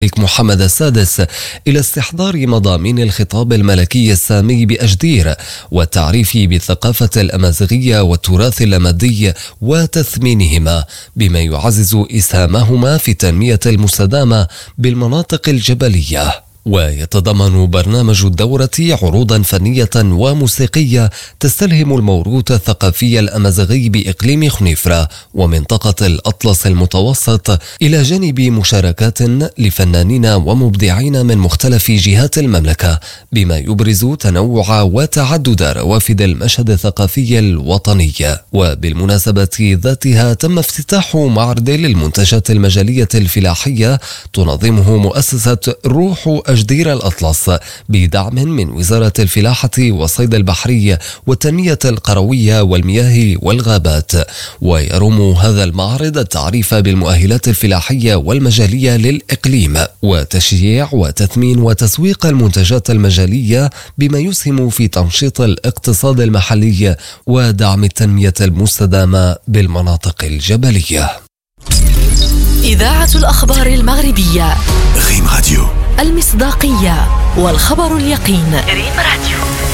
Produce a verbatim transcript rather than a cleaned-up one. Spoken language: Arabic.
محمد السادس إلى استحضار مضامين الخطاب الملكي السامي بأجدير والتعريف بالثقافة الأمازيغية والتراث اللامادي وتثمينهما، بما يعزز إسهامهما في التنمية المستدامة بالمناطق الجبلية. ويتضمن برنامج الدورة عروضا فنية وموسيقية تستلهم الموروث الثقافي الأمازيغي بإقليم خنيفرة ومنطقة الأطلس المتوسط، إلى جانب مشاركات لفنانين ومبدعين من مختلف جهات المملكة، بما يبرز تنوع وتعدد روافد المشهد الثقافي الوطني. وبالمناسبة ذاتها تم افتتاح معرض للمنتجات المجالية الفلاحية تنظمه مؤسسة روح أجدير الأطلس بدعم من وزارة الفلاحة والصيد البحري والتنمية القروية والمياه والغابات. ويروم هذا المعرض التعريف بالمؤهلات الفلاحية والمجالية للإقليم وتشجيع وتثمين وتسويق المنتجات المجالية، بما يسهم في تنشيط الاقتصاد المحلي ودعم التنمية المستدامة بالمناطق الجبلية. إذاعة الأخبار المغربية ريم راديو، المصداقية والخبر اليقين. ريم راديو.